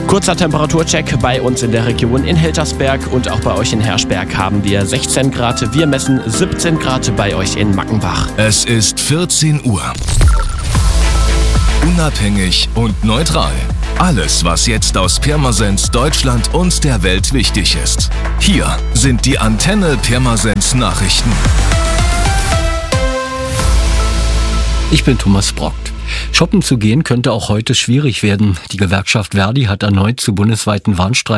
Kurzer Temperaturcheck bei uns in der Region in Heltersberg und auch bei euch in Herschberg haben wir 16 Grad. Wir messen 17 Grad bei euch in Mackenbach. Es ist 14 Uhr. Unabhängig und neutral. Alles, was jetzt aus Pirmasens, Deutschland und der Welt wichtig ist. Hier sind die Antenne Pirmasens Nachrichten. Ich bin Thomas Brockt. Shoppen zu gehen könnte auch heute schwierig werden. Die Gewerkschaft Verdi hat erneut zu bundesweiten Warnstreik